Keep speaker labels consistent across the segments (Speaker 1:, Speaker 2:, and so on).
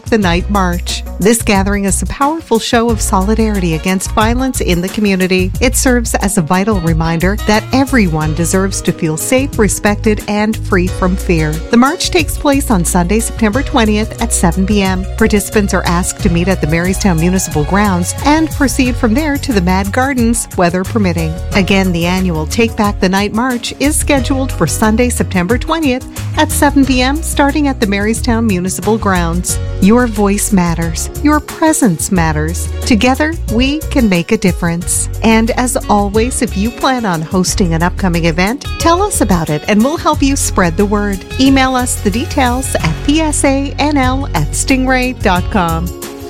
Speaker 1: the Night March. This gathering is a powerful show of solidarity against violence in the community. It serves as a vital reminder that everyone deserves to feel safe, respected, and free from fear. The march takes place on Sunday, September 20th at 7 p.m. Participants are asked to meet at the Marystown Municipal Grounds and proceed from there to the Mad Gardens, weather permitting. Again, the annual Take Back the Night March is scheduled for Sunday, September 20th at 7 p.m. starting at the Marystown Municipal Grounds. Your voice matters. Your presence matters. Together, we can make a difference. And as always, if you plan on hosting an upcoming event, tell us about it and we'll help you spread the word. Email us the details at psanl@stingray.com.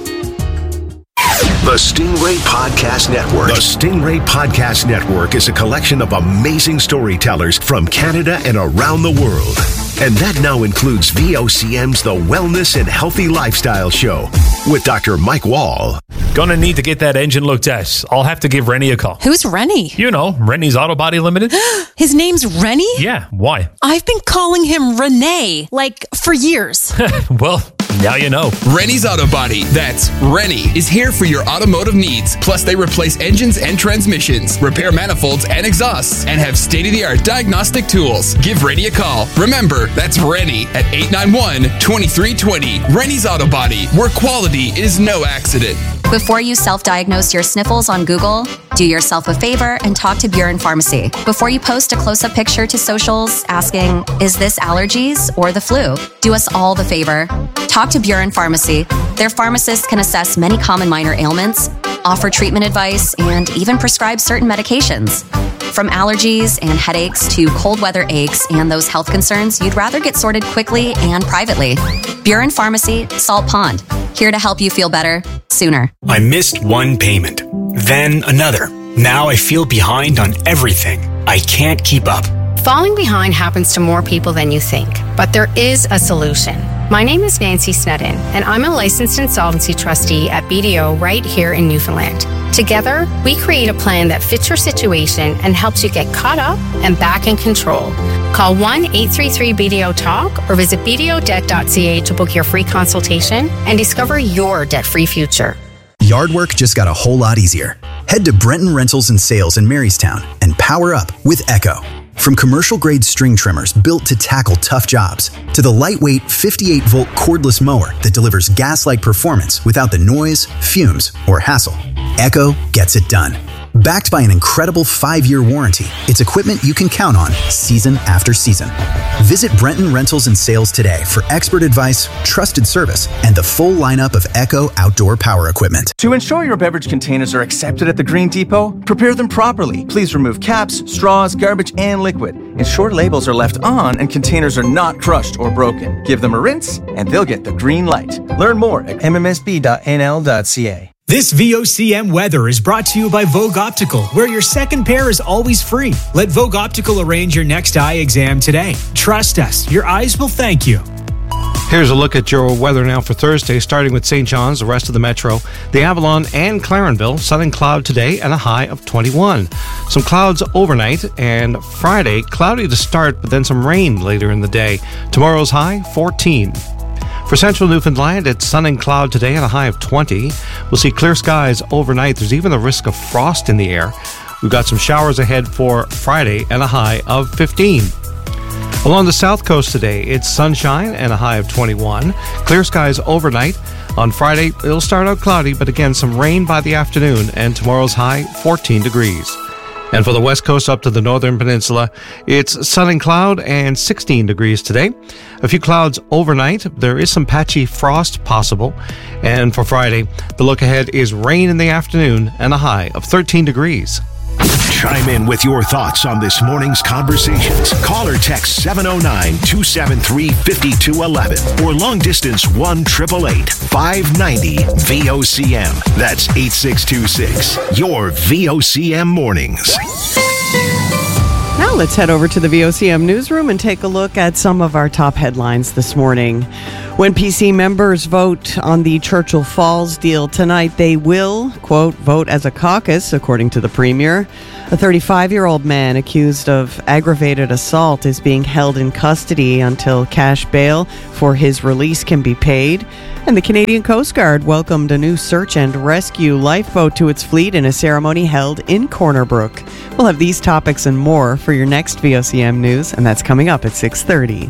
Speaker 2: The Stingray Podcast Network. The Stingray Podcast Network is a collection of amazing storytellers from Canada and around the world. And that now includes VOCM's The Wellness and Healthy Lifestyle Show with Dr. Mike Wall.
Speaker 3: Gonna need to get that engine looked at. I'll have to give Rennie a call.
Speaker 4: Who's Rennie?
Speaker 3: You know, Rennie's Auto Body Limited.
Speaker 4: His name's Rennie?
Speaker 3: Yeah, why?
Speaker 4: I've been calling him Renee, for years.
Speaker 3: Well, now you know.
Speaker 5: Rennie's Auto Body, that's Rennie, is here for your automotive needs. Plus, they replace engines and transmissions, repair manifolds and exhausts, and have state-of-the-art diagnostic tools. Give Rennie a call. Remember, that's Rennie at 891-2320. Rennie's Auto Body, where quality is no accident.
Speaker 6: Before you self-diagnose your sniffles on Google, do yourself a favor and talk to Buren Pharmacy. Before you post a close-up picture to socials asking, is this allergies or the flu? Do us all the favor. Talk to Buren Pharmacy. Their pharmacists can assess many common minor ailments, offer treatment advice, and even prescribe certain medications. From allergies and headaches to cold weather aches and those health concerns you'd rather get sorted quickly and privately. Buren Pharmacy, Salt Pond. Here to help you feel better sooner.
Speaker 7: I missed one payment, then another. Now I feel behind on everything. I can't keep up.
Speaker 8: Falling behind happens to more people than you think, but there is a solution. My name is Nancy Snedden, and I'm a licensed insolvency trustee at BDO right here in Newfoundland. Together, we create a plan that fits your situation and helps you get caught up and back in control. Call 1-833-BDO-TALK or visit bdodebt.ca to book your free consultation and discover your debt-free future.
Speaker 9: Yard work just got a whole lot easier. Head to Brenton Rentals and Sales in Marystown and power up with Echo. From commercial-grade string trimmers built to tackle tough jobs, to the lightweight 58-volt cordless mower that delivers gas-like performance without the noise, fumes, or hassle, Echo gets it done. Backed by an incredible 5-year warranty, it's equipment you can count on season after season. Visit Brenton Rentals and Sales today for expert advice, trusted service, and the full lineup of Echo outdoor power equipment.
Speaker 10: To ensure your beverage containers are accepted at the Green Depot, prepare them properly. Please remove caps, straws, garbage, and liquid. Ensure labels are left on and containers are not crushed or broken. Give them a rinse, and they'll get the green light. Learn more at mmsb.nl.ca.
Speaker 11: This VOCM weather is brought to you by Vogue Optical, where your second pair is always free. Let Vogue Optical arrange your next eye exam today. Trust us, your eyes will thank you.
Speaker 12: Here's a look at your weather now for Thursday, starting with St. John's, the rest of the metro, the Avalon and Clarenville. Sun and cloud today and a high of 21. Some clouds overnight, and Friday, cloudy to start, but then some rain later in the day. Tomorrow's high, 14. For central Newfoundland, it's sun and cloud today and a high of 20. We'll see clear skies overnight. There's even a risk of frost in the air. We've got some showers ahead for Friday and a high of 15. Along the south coast today, it's sunshine and a high of 21. Clear skies overnight. On Friday, it'll start out cloudy, but again, some rain by the afternoon, and tomorrow's high, 14 degrees. And for the west coast up to the northern peninsula, it's sun and cloud and 16 degrees today. A few clouds overnight. There is some patchy frost possible. And for Friday, the look ahead is rain in the afternoon and a high of 13 degrees.
Speaker 2: Chime in with your thoughts on this morning's conversations. Call or text 709-273-5211 or long distance 1-888-590-VOCM. That's 8626. Your VOCM mornings.
Speaker 13: Now let's head over to the VOCM newsroom and take a look at some of our top headlines this morning.
Speaker 14: When PC members vote on the Churchill Falls deal tonight, they will, quote, vote as a caucus, according to the Premier. A 35-year-old man accused of aggravated assault is being held in custody until cash bail for his release can be paid. And the Canadian Coast Guard welcomed a new search and rescue lifeboat to its fleet in a ceremony held in Corner Brook. We'll have these topics and more for your next VOCM news, and that's coming up at 6:30.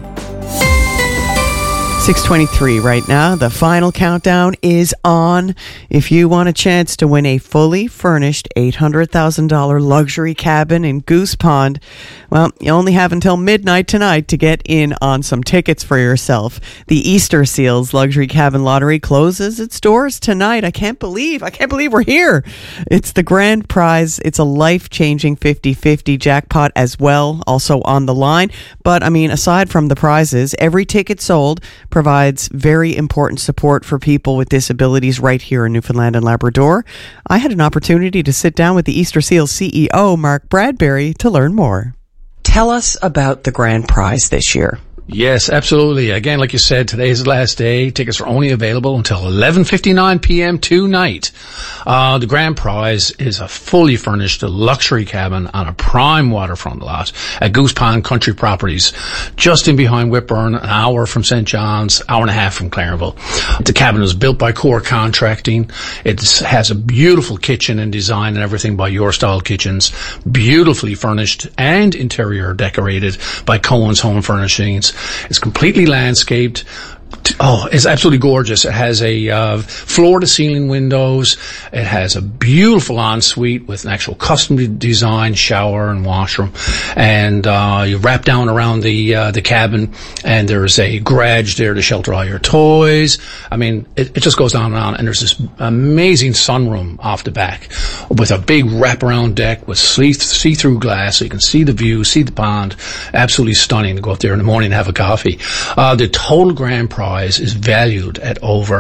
Speaker 14: 6:23 right now. The final countdown is on. If you want a chance to win a fully furnished $800,000 luxury cabin in Goose Pond, well, you only have until midnight tonight to get in on some tickets for yourself. The Easter Seals Luxury Cabin Lottery closes its doors tonight. I can't believe we're here. It's the grand prize. It's a life-changing 50-50 jackpot as well, also on the line. But, I mean, aside from the prizes, every ticket sold provides very important support for people with disabilities right here in Newfoundland and Labrador. I had an opportunity to sit down with the Easter Seals CEO, Mark Bradbury, to learn more. Tell us about the grand prize this year.
Speaker 15: Yes, absolutely. Again, like you said, today is the last day. Tickets are only available until 11:59 p.m. tonight. The grand prize is a fully furnished luxury cabin on a prime waterfront lot at Goose Pond Country Properties, just in behind Whitburn, an hour from St. John's, hour and a half from Clarenville. The cabin is built by Core Contracting. It has a beautiful kitchen and design and everything by Your Style Kitchens, beautifully furnished and interior decorated by Cohen's Home Furnishings. It's completely landscaped. Oh, it's absolutely gorgeous. It has a floor-to-ceiling windows. It has a beautiful ensuite with an actual custom design shower and washroom. And you wrap down around the cabin, and there's a garage there to shelter all your toys. I mean, it just goes on and on. And there's this amazing sunroom off the back with a big wraparound deck with see-through glass, so you can see the view, see the pond. Absolutely stunning to go up there in the morning and have a coffee. The total grand prize is valued at over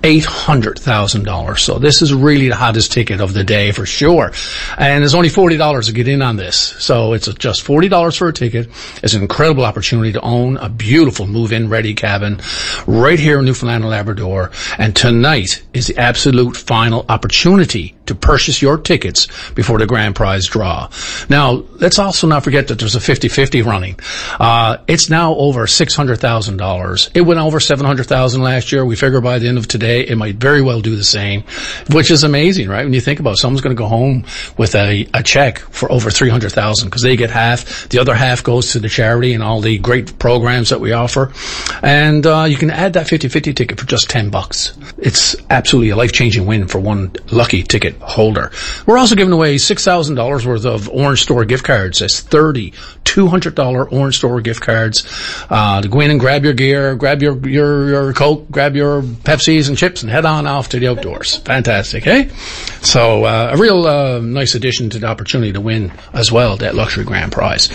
Speaker 15: $800,000. So this is really the hottest ticket of the day for sure. And there's only $40 to get in on this. So it's just $40 for a ticket. It's an incredible opportunity to own a beautiful move-in ready cabin right here in Newfoundland and Labrador. And tonight is the absolute final opportunity to purchase your tickets before the grand prize draw. Now, let's also not forget that there's a 50-50 running. It's now over $600,000. It went over $700,000 last year. We figure by the end of today, it might very well do the same, which is amazing, right? When you think about it, someone's going to go home with a check for over $300,000 because they get half. The other half goes to the charity and all the great programs that we offer. And you can add that 50-50 ticket for just $10. It's absolutely a life-changing win for one lucky ticket holder. We're also giving away $6,000 worth of Orange Store gift cards. That's 30 $200 Orange Store gift cards to go in and grab your gear, grab your Coke, grab your Pepsis and chips, and head on off to the outdoors. Fantastic, eh? So a real nice addition to the opportunity to win as well, that luxury grand prize.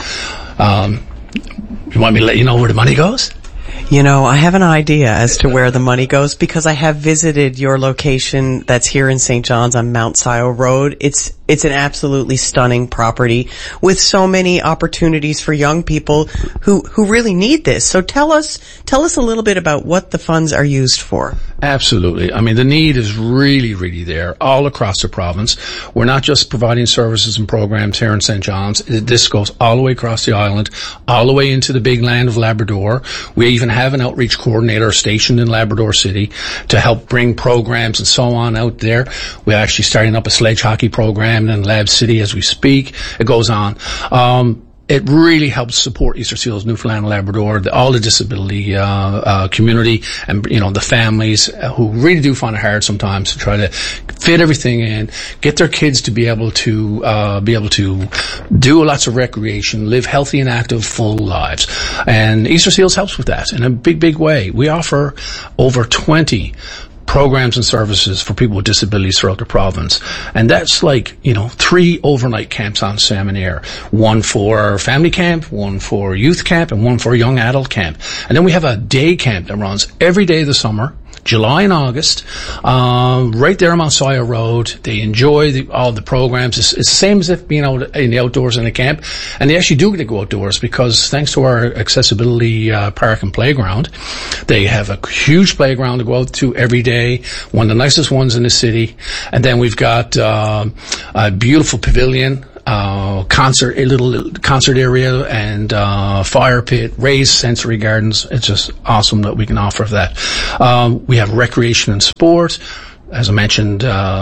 Speaker 15: You want me to let you know where the money goes?
Speaker 14: You know, I have an idea as to where the money goes because I have visited your location that's here in St. John's on Mount Scio Road. It's an absolutely stunning property with so many opportunities for young people who really need this. So tell us a little bit about what the funds are used for.
Speaker 15: Absolutely. I mean, the need is really, really there all across the province. We're not just providing services and programs here in St. John's. This goes all the way across the island, all the way into the big land of Labrador. We even have an outreach coordinator stationed in Labrador City to help bring programs and so on out there. We're actually starting up a sledge hockey program in Lab City as we speak. It goes on. It really helps support Easter Seals Newfoundland and Labrador, all the disability community, and the families who really do find it hard sometimes to try to fit everything in, get their kids to be able to do lots of recreation, live healthy and active, full lives. And Easter Seals helps with that in a big, big way. We offer over 20 programs and services for people with disabilities throughout the province. And that's like, 3 overnight camps on Salmon Air. One for family camp, one for youth camp, and one for young adult camp. And then we have a day camp that runs every day of the summer, July and August, right there on Mount Sawyer Road. They enjoy all the programs. It's the same as if being out in the outdoors in a camp. And they actually do get to go outdoors because thanks to our accessibility park and playground, they have a huge playground to go out to every day, one of the nicest ones in the city. And then we've got a beautiful pavilion, a little concert area, and fire pit, raised sensory gardens. It's just awesome that we can offer that. We have recreation and sport. As I mentioned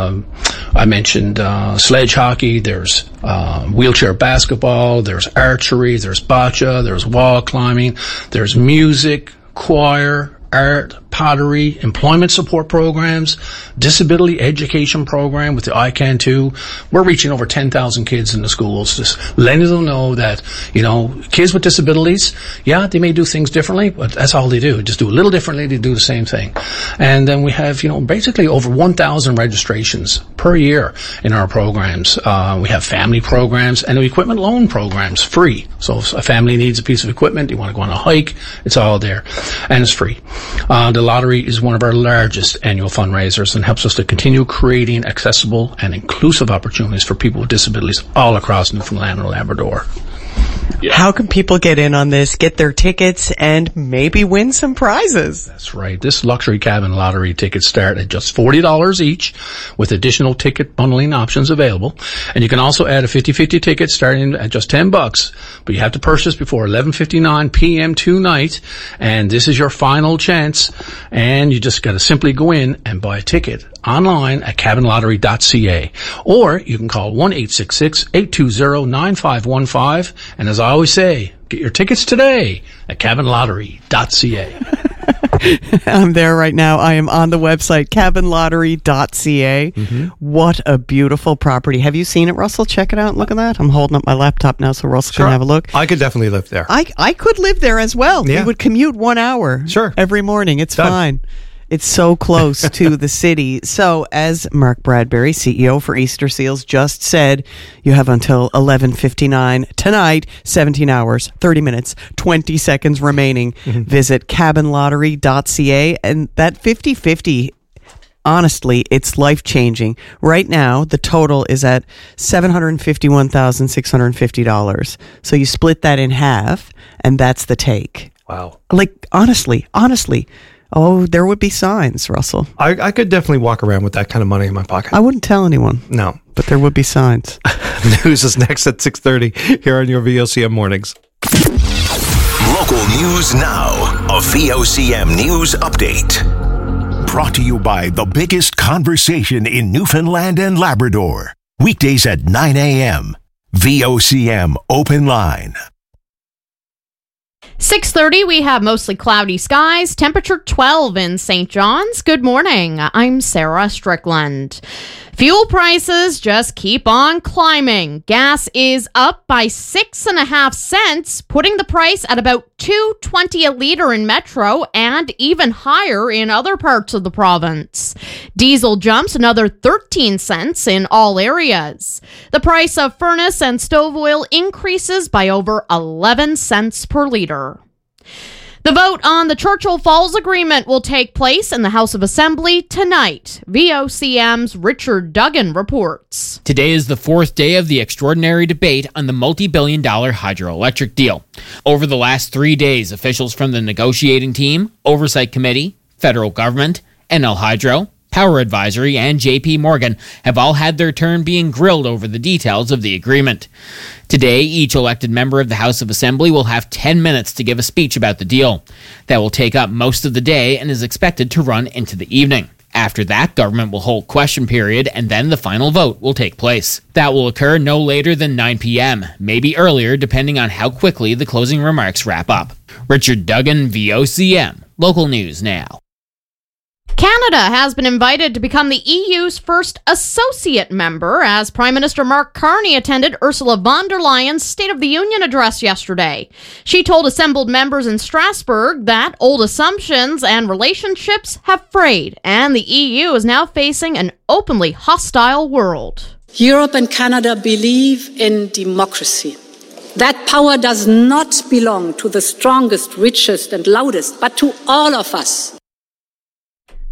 Speaker 15: sledge hockey. There's wheelchair basketball. There's archery. There's bocce. There's wall climbing. There's music, choir, art, pottery, employment support programs, disability education program with the ICANN 2. We're reaching over 10,000 kids in the schools, just letting them know that, kids with disabilities, they may do things differently, but that's all they do. Just do a little differently, they do the same thing. And then we have, basically over 1,000 registrations per year in our programs. We have family programs and equipment loan programs, free. So if a family needs a piece of equipment, you want to go on a hike, it's all there. And it's free. The lottery is one of our largest annual fundraisers and helps us to continue creating accessible and inclusive opportunities for people with disabilities all across Newfoundland and Labrador. Yeah.
Speaker 14: How can people get in on this, get their tickets, and maybe win some prizes?
Speaker 15: That's right. This luxury cabin lottery tickets start at just $40 each, with additional ticket bundling options available. And you can also add a 50-50 ticket starting at just $10, but you have to purchase before 11:59 p.m. tonight. And this is your final chance. And you just got to simply go in and buy a ticket online at cabinlottery.ca, or you can call 1-866-820-9515. And as I always say, get your tickets today at cabinlottery.ca.
Speaker 14: I'm there right now. I am on the website, cabinlottery.ca. Mm-hmm. What a beautiful property. Have you seen it, Russell? Check it out. Look at that. I'm holding up my laptop now so Russell can have a look.
Speaker 12: I could definitely live there.
Speaker 14: I could live there as well.
Speaker 12: Yeah.
Speaker 14: We would commute 1 hour every morning. It's fine. It's so close to the city. So, as Mark Bradbury, CEO for Easter Seals, just said, you have until 11:59 tonight, 17 hours, 30 minutes, 20 seconds remaining. Mm-hmm. Visit cabinlottery.ca. And that 50-50, honestly, it's life-changing. Right now, the total is at $751,650. So you split that in half, and that's the take.
Speaker 12: Wow.
Speaker 14: Like, honestly. Oh, there would be signs, Russell.
Speaker 12: I could definitely walk around with that kind of money in my pocket.
Speaker 14: I wouldn't tell anyone.
Speaker 12: No.
Speaker 14: But there would be signs.
Speaker 12: News is next at 6:30 here on your VOCM Mornings.
Speaker 2: Local news now. A VOCM News Update. Brought to you by the biggest conversation in Newfoundland and Labrador. Weekdays at 9 a.m. VOCM Open Line.
Speaker 16: 6:30, we have mostly cloudy skies, temperature 12 in St. John's. Good morning. I'm Sarah Strickland. Fuel prices just keep on climbing. Gas is up by 6.5 cents, putting the price at about $2.20 a liter in Metro and even higher in other parts of the province. Diesel jumps another 13 cents in all areas. The price of furnace and stove oil increases by over 11 cents per liter. The vote on the Churchill Falls Agreement will take place in the House of Assembly tonight. VOCM's Richard Duggan reports.
Speaker 17: Today is the fourth day of the extraordinary debate on the multi-billion-dollar hydroelectric deal. Over the last 3 days, officials from the negotiating team, Oversight Committee, federal government, NL Hydro, Power Advisory, and JP Morgan have all had their turn being grilled over the details of the agreement. Today, each elected member of the House of Assembly will have 10 minutes to give a speech about the deal. That will take up most of the day and is expected to run into the evening. After that, government will hold question period, and then the final vote will take place. That will occur no later than 9 p.m., maybe earlier depending on how quickly the closing remarks wrap up. Richard Duggan, VOCM. Local news now.
Speaker 16: Canada has been invited to become the EU's first associate member as Prime Minister Mark Carney attended Ursula von der Leyen's State of the Union address yesterday. She told assembled members in Strasbourg that old assumptions and relationships have frayed, and the EU is now facing an openly hostile world.
Speaker 18: Europe and Canada believe in democracy. That power does not belong to the strongest, richest, and loudest, but to all of us.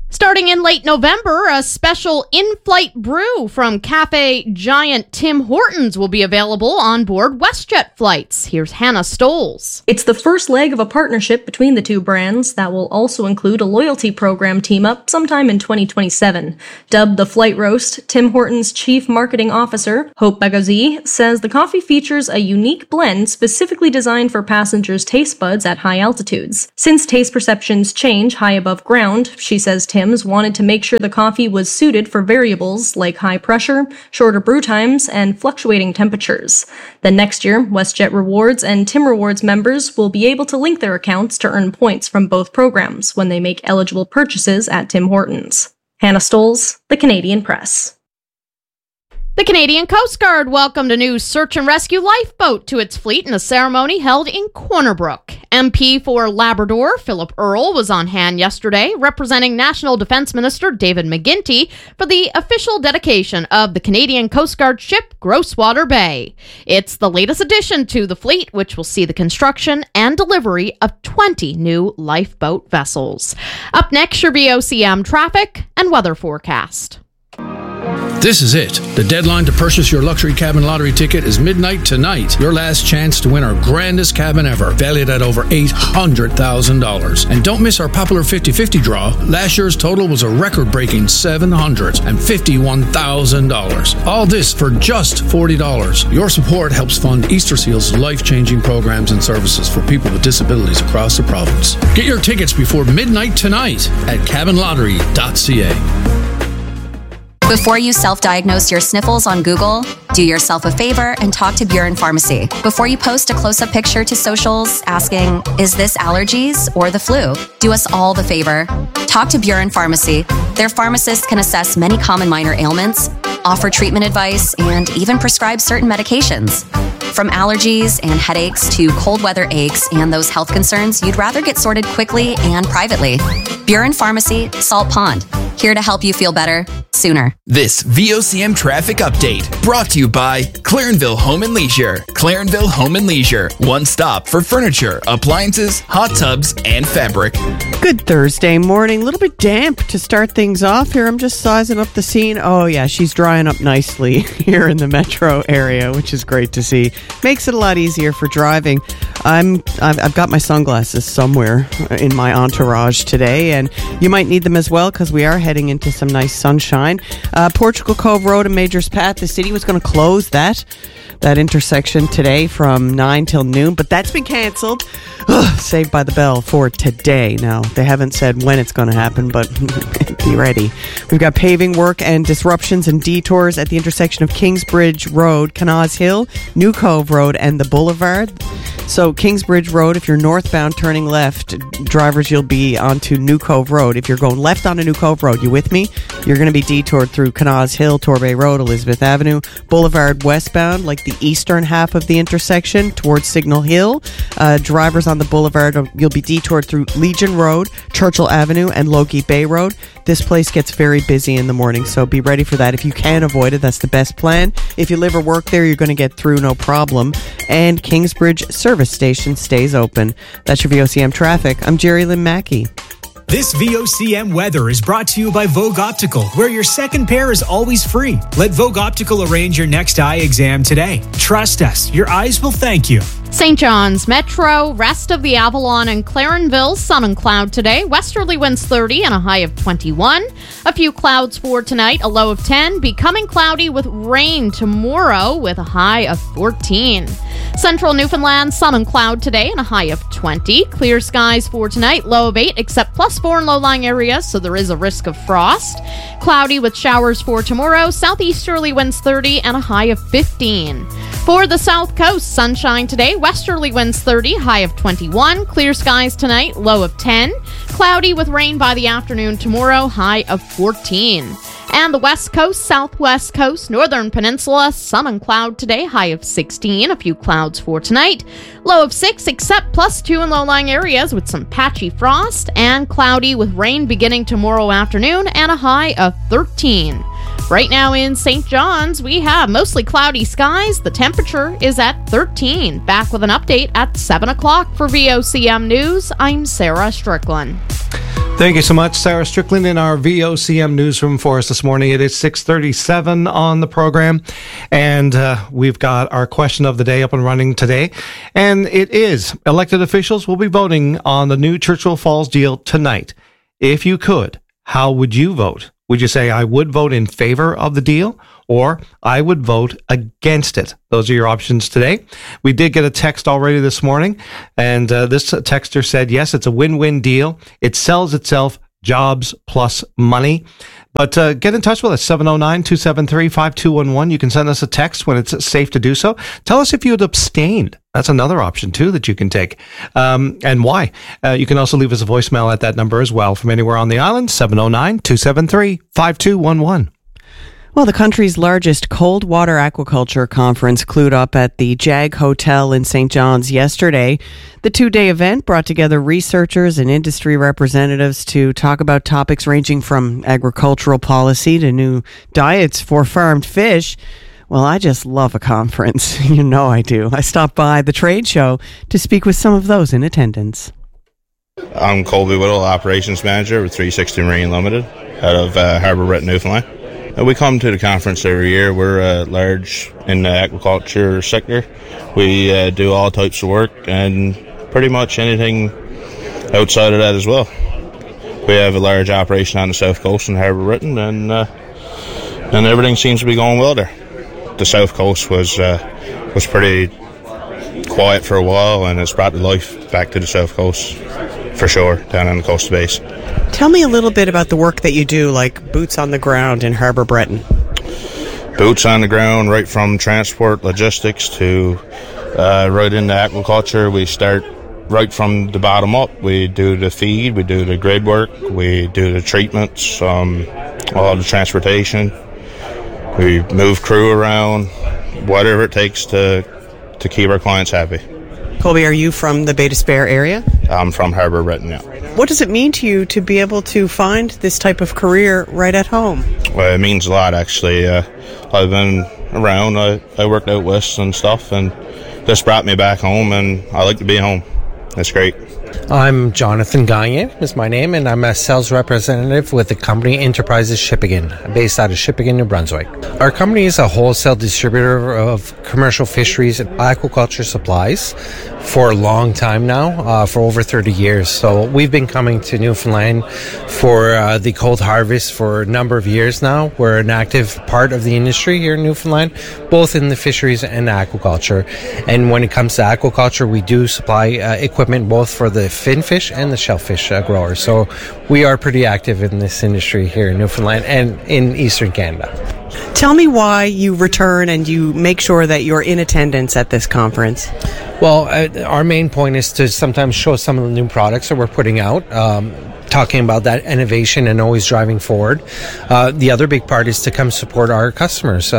Speaker 16: Starting in late November, a special in-flight brew from cafe giant Tim Hortons will be available on board WestJet flights. Here's Hannah Stoles.
Speaker 19: It's the first leg of a partnership between the two brands that will also include a loyalty program team-up sometime in 2027. Dubbed the Flight Roast, Tim Hortons' Chief Marketing Officer, Hope Baghazi, says the coffee features a unique blend specifically designed for passengers' taste buds at high altitudes. Since taste perceptions change high above ground, she says Tim's wanted to make sure the coffee was suited for variables like high pressure, shorter brew times, and fluctuating temperatures. Then next year, WestJet Rewards and Tim Rewards members will be able to link their accounts to earn points from both programs when they make eligible purchases at Tim Hortons. Hannah Stoles, The Canadian Press.
Speaker 16: The Canadian Coast Guard welcomed a new search and rescue lifeboat to its fleet in a ceremony held in Corner Brook. MP for Labrador, Philip Earle, was on hand yesterday, representing National Defence Minister David McGuinty for the official dedication of the Canadian Coast Guard ship Groswater Bay. It's the latest addition to the fleet, which will see the construction and delivery of 20 new lifeboat vessels. Up next, your VOCM traffic and weather forecast.
Speaker 15: This is it. The deadline to purchase your luxury cabin lottery ticket is midnight tonight. Your last chance to win our grandest cabin ever, valued at over $800,000. And don't miss our popular 50-50 draw. Last year's total was a record-breaking $751,000. All this for just $40. Your support helps fund Easter Seal's life-changing programs and services for people with disabilities across the province. Get your tickets before midnight tonight at cabinlottery.ca.
Speaker 6: Before you self-diagnose your sniffles on Google, do yourself a favor and talk to Buren Pharmacy. Before you post a close-up picture to socials asking, is this allergies or the flu? Do us all the favor. Talk to Buren Pharmacy. Their pharmacists can assess many common minor ailments, offer treatment advice, and even prescribe certain medications. From allergies and headaches to cold weather aches and those health concerns you'd rather get sorted quickly and privately. Buren Pharmacy, Salt Pond. Here to help you feel better sooner.
Speaker 5: This VOCM traffic update brought to you by Clarenville Home and Leisure. Clarenville Home and Leisure. One stop for furniture, appliances, hot tubs, and fabric.
Speaker 14: Good Thursday morning. A little bit damp to start things off here. I'm just sizing up the scene. Oh, yeah, she's drying up nicely here in the metro area, which is great to see. Makes it a lot easier for driving. I've got my sunglasses somewhere in my entourage today, and you might need them as well because we are heading into some nice sunshine. Portugal Cove Road and Majors Path, the city was going to close that intersection today from 9 till noon, but that's been canceled. Saved by the bell for today. Now, they haven't said when it's going to happen, but be ready. We've got paving work and disruptions and detours at the intersection of Kingsbridge Road, Canaz Hill, New Cove Road, and the Boulevard. So Kingsbridge Road, if you're northbound turning left, drivers, you'll be onto New Cove Road. If you're going left onto New Cove Road, you with me? You're going to be detoured through Canaz Hill, Torbay Road, Elizabeth Avenue, Boulevard westbound, like the eastern half of the intersection towards Signal Hill. Drivers on the Boulevard, you'll be detoured through Legion Road, Churchill Avenue, and Logie Bay Road. This place gets very busy in the morning, so be ready for that. If you can avoid it, that's the best plan. If you live or work there, you're going to get through no problem. And Kingsbridge Service Station stays open. That's your VOCM traffic. I'm Jerry Lynn Mackey.
Speaker 11: This VOCM weather is brought to you by Vogue Optical, where your second pair is always free. Let Vogue Optical arrange your next eye exam today. Trust us, your eyes will thank you.
Speaker 16: St. John's Metro, rest of the Avalon and Clarenville, sun and cloud today. Westerly winds 30 and a high of 21. A few clouds for tonight, a low of 10. Becoming cloudy with rain tomorrow with a high of 14. Central Newfoundland, sun and cloud today and a high of 20. Clear skies for tonight, low of 8, except +4 in low-lying areas, so there is a risk of frost. Cloudy with showers for tomorrow. Southeasterly winds 30 and a high of 15. For the South Coast, sunshine today. Westerly winds 30, high of 21. Clear skies tonight, low of 10. Cloudy with rain by the afternoon tomorrow, high of 14. And the West Coast, Southwest Coast, Northern Peninsula, sun and cloud today, high of 16. A few clouds for tonight, low of 6, except +2 in low-lying areas with some patchy frost. And cloudy with rain beginning tomorrow afternoon and a high of 13. Right now in St. John's, we have mostly cloudy skies. The temperature is at 13. Back with an update at 7 o'clock for VOCM News. I'm Sarah Strickland.
Speaker 12: Thank you so much, Sarah Strickland, in our VOCM newsroom for us this morning. It is 6:37 on the program, and we've got our question of the day up and running today. And it is, elected officials will be voting on the new Churchill Falls deal tonight. If you could, how would you vote? Would you say, I would vote in favor of the deal, or I would vote against it? Those are your options today. We did get a text already this morning, and this texter said, yes, it's a win-win deal. It sells itself, jobs plus money. But get in touch with us, 709-273-5211. You can send us a text when it's safe to do so. Tell us if you had abstained. That's another option, too, that you can take, and why. You can also leave us a voicemail at that number as well from anywhere on the island, 709-273-5211.
Speaker 14: Well, the country's largest cold water aquaculture conference clued up at the Jag Hotel in St. John's yesterday. The two-day event brought together researchers and industry representatives to talk about topics ranging from agricultural policy to new diets for farmed fish. Well, I just love a conference. You know I do. I stopped by the trade show to speak with some of those in attendance.
Speaker 20: I'm Colby Whittle, Operations Manager with 360 Marine Limited out of Harbour Bretton, Newfoundland. We come to the conference every year. We're large in the aquaculture sector. We do all types of work and pretty much anything outside of that as well. We have a large operation on the south coast in Harbour Bretton, and everything seems to be going well there. The south coast was pretty quiet for a while, and it's brought the life back to the south coast for sure, down on the coastal base.
Speaker 14: Tell me a little bit about the work that you do, like boots on the ground in Harbour Bretton.
Speaker 20: Boots on the ground, right from transport, logistics to right into aquaculture. We start right from the bottom up. We do the feed, we do the grid work, we do the treatments, all the transportation. We move crew around, whatever it takes to keep our clients happy.
Speaker 14: Colby, are you from the Bay d'Espoir area?
Speaker 20: I'm from Harbour Bretton, yeah.
Speaker 14: What does it mean to you to be able to find this type of career right at home?
Speaker 20: Well, it means a lot, actually. I've been around. I worked out west and stuff, and this brought me back home, and I like to be home. That's great.
Speaker 21: I'm Jonathan Gagne, is my name, and I'm a sales representative with the company Enterprises Shippigan, based out of Shippigan, New Brunswick. Our company is a wholesale distributor of commercial fisheries and aquaculture supplies for a long time now, for over 30 years. So we've been coming to Newfoundland for the cold harvest for a number of years now. We're an active part of the industry here in Newfoundland, both in the fisheries and aquaculture. And when it comes to aquaculture, we do supply equipment both for the finfish and the shellfish growers. So we are pretty active in this industry here in Newfoundland and in Eastern Canada.
Speaker 14: Tell me why you return and you make sure that you're in attendance at this conference.
Speaker 21: Well, our main point is to sometimes show some of the new products that we're putting out, talking about that innovation and always driving forward. The other big part is to come support our customers,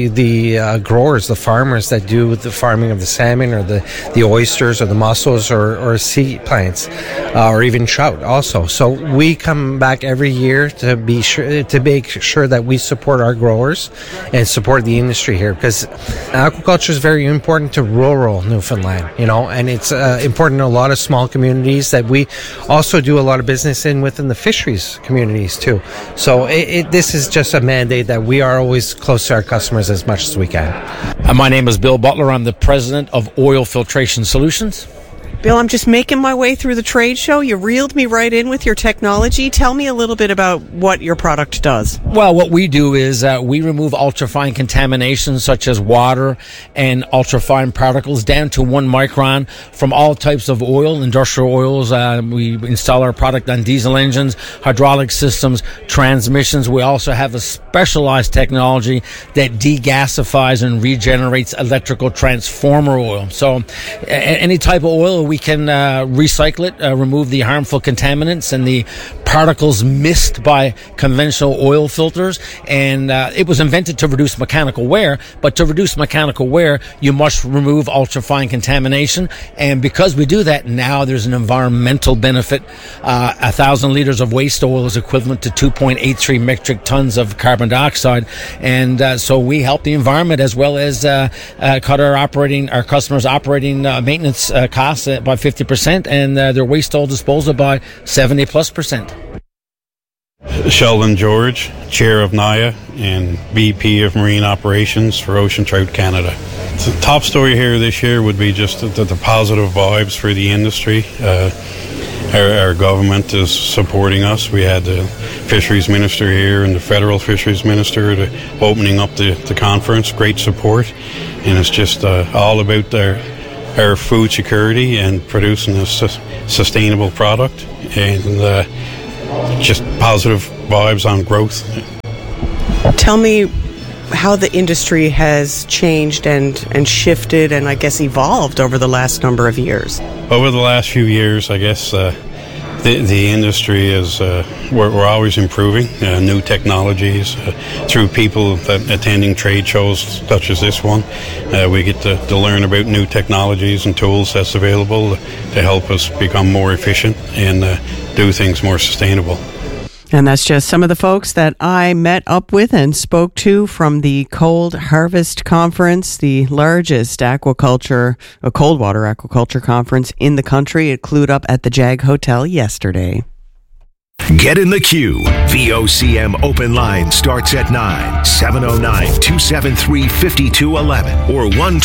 Speaker 21: the growers, the farmers that do the farming of the salmon or the oysters or the mussels or sea plants, or even trout also. So we come back every year to be sure to make sure that we support our growers and support the industry here, because aquaculture is very important to rural Newfoundland, and it's important to a lot of small communities that we also do a lot of business within the fisheries communities too. So this is just a mandate that we are always close to our customers as much as we can.
Speaker 22: My name is Bill Butler. I'm the president of Oil Filtration Solutions.
Speaker 14: Bill, I'm just making my way through the trade show. You reeled me right in with your technology. Tell me a little bit about what your product does.
Speaker 22: Well, what we do is we remove ultrafine contaminations such as water and ultrafine particles down to 1 micron from all types of oil, industrial oils. We install our product on diesel engines, hydraulic systems, transmissions. We also have a specialized technology that degasifies and regenerates electrical transformer oil. So any type of oil, we can recycle it, remove the harmful contaminants and the particles missed by conventional oil filters. And it was invented to reduce mechanical wear, but to reduce mechanical wear, you must remove ultrafine contamination. And because we do that, now there's an environmental benefit. 1,000 liters of waste oil is equivalent to 2.83 metric tons of carbon dioxide. And so we help the environment as well as cut our customers' operating maintenance costs by 50% and their waste oil disposal by 70+%.
Speaker 1: Sheldon George, Chair of NIA and VP of Marine Operations for Ocean Trout Canada. The top story here this year would be just the positive vibes for the industry. Our government is supporting us. We had the Fisheries Minister here and the Federal Fisheries Minister opening up the conference. Great support. And it's just all about our food security and producing a sustainable product. And just positive vibes on growth.
Speaker 14: Tell me how the industry has changed and shifted and I guess evolved over the last number of years.
Speaker 1: Over the last few years, I guess the industry is we're always improving new technologies through people that attending trade shows such as this one. We get to learn about new technologies and tools that's available to help us become more efficient and do things more sustainable.
Speaker 14: And that's just some of the folks that I met up with and spoke to from the Cold Harvest Conference, the largest cold water aquaculture conference in the it clued up at the Jag Hotel yesterday.
Speaker 2: Get in the queue. VOCM open line starts at 9, 709-273-5211 or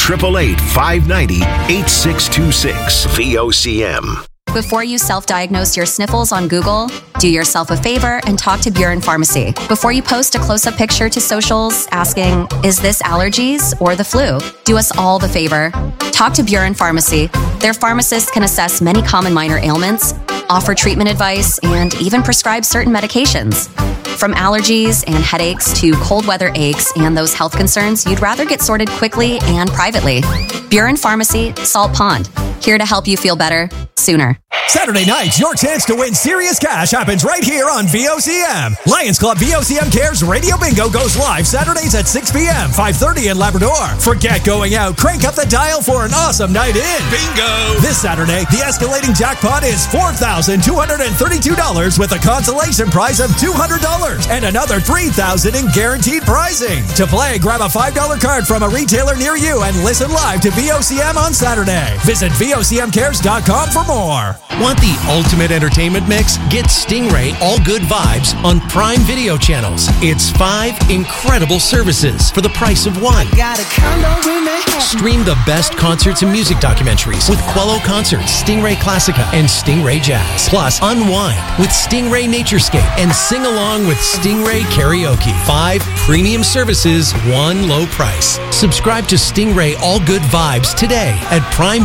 Speaker 2: 1-888-590-8626. VOCM.
Speaker 6: Before you self-diagnose your sniffles on Google, do yourself a favor and talk to Buren Pharmacy. Before you post a close-up picture to socials asking, is this allergies or the flu? Do us all the favor. Talk to Buren Pharmacy. Their pharmacists can assess many common minor ailments, offer treatment advice, and even prescribe certain medications. From allergies and headaches to cold weather aches and those health concerns you'd rather get sorted quickly and privately. Buren Pharmacy, Salt Pond. Here to help you feel better sooner.
Speaker 4: Saturday night, your chance to win serious cash happens right here on VOCM. Lions Club VOCM Cares Radio Bingo goes live Saturdays at 6 p.m., 5:30 in Labrador. Forget going out. Crank up the dial for an awesome night in. Bingo! This Saturday, the escalating jackpot is $4,232 with a consolation prize of $200 and another $3,000 in guaranteed prizing. To play, grab a $5 card from a retailer near you and listen live to VOCM on Saturday. Visit VOCMcares.com for more.
Speaker 23: Want the ultimate entertainment mix? Get Stingray All Good Vibes on Prime Video channels. It's 5 incredible services for the price of one. Stream the best concerts and music documentaries with Quello Concerts, Stingray Classica, and Stingray Jazz. Plus, unwind with Stingray Naturescape and sing along with Stingray Karaoke. 5 premium services, one low price. Subscribe to Stingray All Good Vibes today at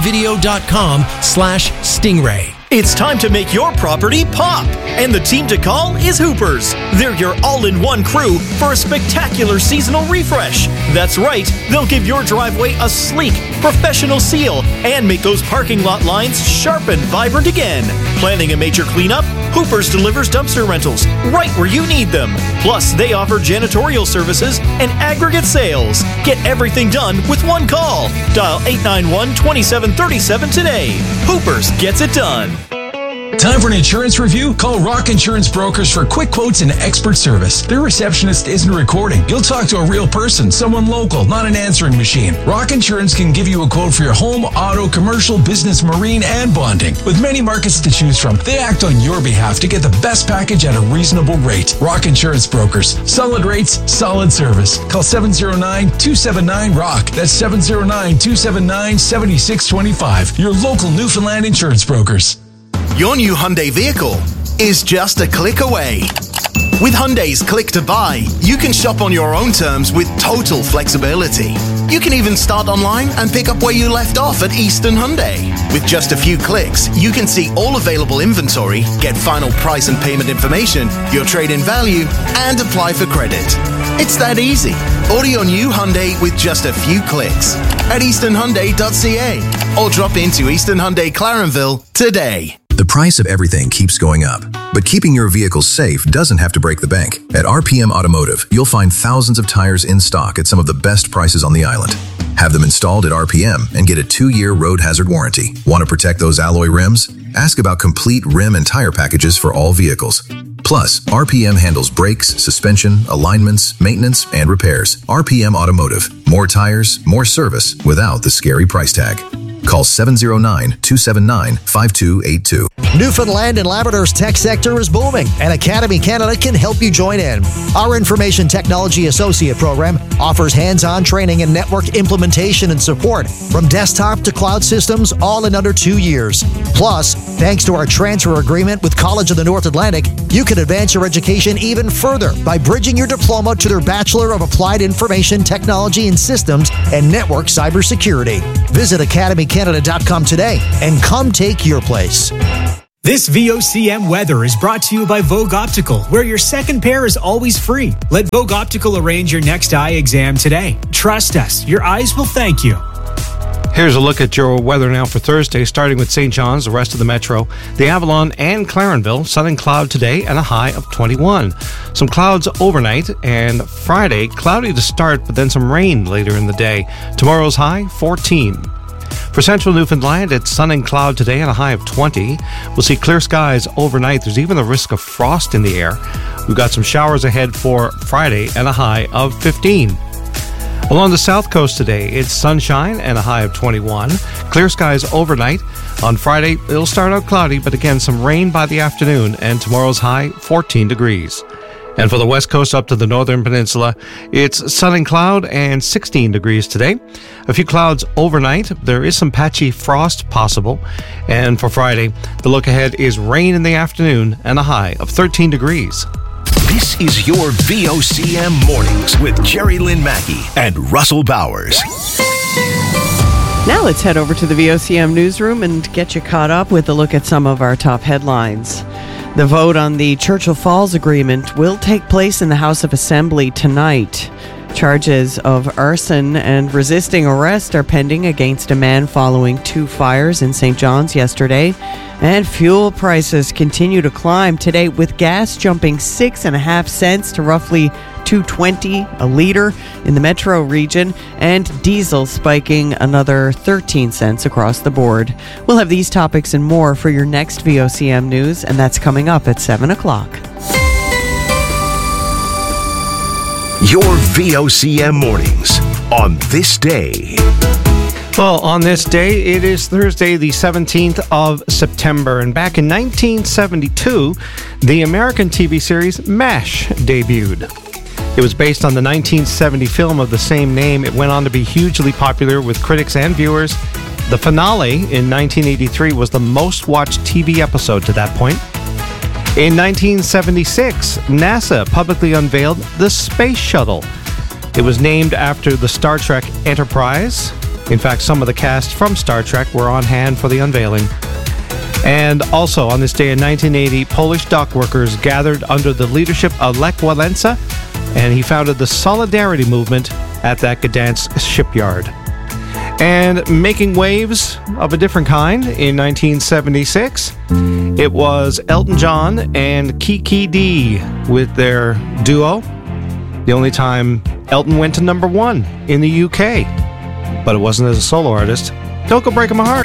Speaker 23: primevideo.com/Stingray.
Speaker 24: It's time to make your property pop, and the team to call is Hoopers. They're your all-in-one crew for a spectacular seasonal refresh. That's right, they'll give your driveway a sleek, professional seal and make those parking lot lines sharp and vibrant again. Planning a major cleanup? Hoopers delivers dumpster rentals right where you need them. Plus, they offer janitorial services and aggregate sales. Get everything done with one call. Dial 891-2737 today. Hoopers gets it done.
Speaker 25: Time for an insurance review? Call Rock Insurance Brokers for quick quotes and expert service. Their receptionist isn't recording. You'll talk to a real person, someone local, not an answering machine. Rock Insurance can give you a quote for your home, auto, commercial, business, marine, and bonding. With many markets to choose from, they act on your behalf to get the best package at a reasonable rate. Rock Insurance Brokers. Solid rates, solid service. Call 709-279-ROCK. That's 709-279-7625. Your local Newfoundland insurance brokers.
Speaker 26: Your new Hyundai vehicle is just a click away. With Hyundai's Click to Buy, you can shop on your own terms with total flexibility. You can even start online and pick up where you left off at Eastern Hyundai. With just a few clicks, you can see all available inventory, get final price and payment information, your trade-in value, and apply for credit. It's that easy. Order your new Hyundai with just a few clicks at easternhyundai.ca or drop into Eastern Hyundai Clarenville today.
Speaker 27: The price of everything keeps going up, but keeping your vehicle safe doesn't have to break the bank. At RPM Automotive, you'll find thousands of tires in stock at some of the best prices on the island. Have them installed at RPM and get a 2-year road hazard warranty. Want to protect those alloy rims? Ask about complete rim and tire packages for all vehicles. Plus, RPM handles brakes, suspension, alignments, maintenance, and repairs. RPM Automotive. More tires, more service without the scary price tag. Call 709-279-5282.
Speaker 3: Newfoundland and Labrador's tech sector is booming, and Academy Canada can help you join in. Our Information Technology Associate program offers hands-on training in network implementation and support, from desktop to cloud systems, all in under 2 years. Plus, thanks to our transfer agreement with College of the North Atlantic, you can advance your education even further by bridging your diploma to their Bachelor of Applied Information Technology and Systems and Network Cybersecurity. Visit academycanada.com today and come take your place.
Speaker 11: This VOCM weather is brought to you by Vogue Optical, where your second pair is always free. Let Vogue Optical arrange your next eye exam today. Trust us, your eyes will thank you.
Speaker 12: Here's a look at your weather now for Thursday, starting with St. John's, the rest of the metro, the Avalon and Clarenville. Sun and cloud today and a high of 21. Some clouds overnight, and Friday, cloudy to start, but then some rain later in the day. Tomorrow's high, 14. For central Newfoundland, it's sun and cloud today and a high of 20. We'll see clear skies overnight. There's even a risk of frost in the air. We've got some showers ahead for Friday and a high of 15. Along the south coast today, it's sunshine and a high of 21. Clear skies overnight. On Friday, it'll start out cloudy, but again, some rain by the afternoon, and tomorrow's high, 14 degrees. And for the west coast up to the northern peninsula, it's sun and cloud and 16 degrees today. A few clouds overnight. There is some patchy frost possible. And for Friday, the look ahead is rain in the afternoon and a high of 13 degrees.
Speaker 2: This is your VOCM Mornings with Jerry Lynn Mackey and Russell Bowers.
Speaker 14: Now let's head over to the VOCM newsroom and get you caught up with a look at some of our top headlines. The vote on the Churchill Falls Agreement will take place in the House of Assembly tonight. Charges of arson and resisting arrest are pending against a man following 2 fires in St. John's yesterday. And fuel prices continue to climb today, with gas jumping 6.5 cents to roughly $2.20 a liter in the metro region, and diesel spiking another 13 cents across the board. We'll have these topics and more for your next VOCM news, and that's coming up at 7 o'clock.
Speaker 2: Your VOCM Mornings on this day.
Speaker 12: Well, on this day, it is Thursday, the 17th of September, and back in 1972, the American TV series MASH debuted. It was based on the 1970 film of the same name. It went on to be hugely popular with critics and viewers. The finale in 1983 was the most watched TV episode to that point. In 1976, NASA publicly unveiled the Space Shuttle. It was named after the Star Trek Enterprise. In fact, some of the cast from Star Trek were on hand for the unveiling. And also on this day in 1980, Polish dock workers gathered under the leadership of Lech Walesa, and he founded the Solidarity Movement at that Gdansk shipyard. And making waves of a different kind in 1976, it was Elton John and Kiki Dee with their duo. The only time Elton went to number 1 in the UK. But it wasn't as a solo artist. Don't Go Breaking My Heart.